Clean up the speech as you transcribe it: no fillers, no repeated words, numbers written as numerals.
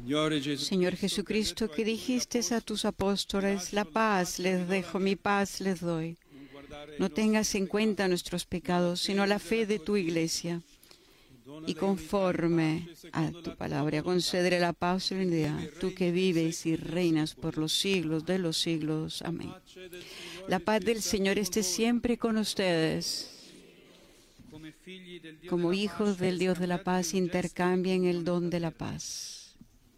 Señor Jesucristo, que dijiste a tus apóstoles, la paz les dejo, mi paz les doy. No tengas en cuenta nuestros pecados, sino la fe de tu Iglesia. Y conforme a tu palabra, concédele la paz y la unidad, tú que vives y reinas por los siglos de los siglos. Amén. La paz del Señor esté siempre con ustedes. Como hijos del Dios de la paz, intercambien el don de la paz.